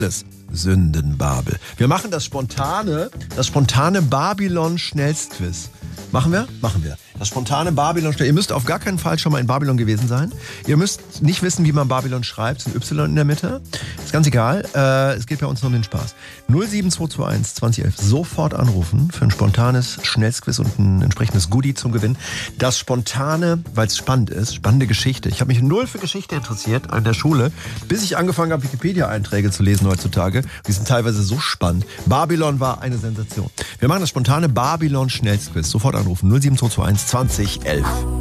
Das Sündenbabel. Wir machen das spontane Babylon-Schnellstquiz. Machen wir? Machen wir. Das spontane Babylon. Ihr müsst auf gar keinen Fall schon mal in Babylon gewesen sein. Ihr müsst nicht wissen, wie man Babylon schreibt. Es ist ein Y in der Mitte. Ist ganz egal. Es geht bei uns nur um den Spaß. 07221 2011. Sofort anrufen für ein spontanes Schnellstquiz und ein entsprechendes Goodie zum Gewinn. Das spontane, weil es spannend ist, spannende Geschichte. Ich habe mich null für Geschichte interessiert in der Schule, bis ich angefangen habe, Wikipedia-Einträge zu lesen heutzutage. Die sind teilweise so spannend. Babylon war eine Sensation. Wir machen das spontane Babylon-Schnellstquiz. Sofort anrufen. 07221 2011.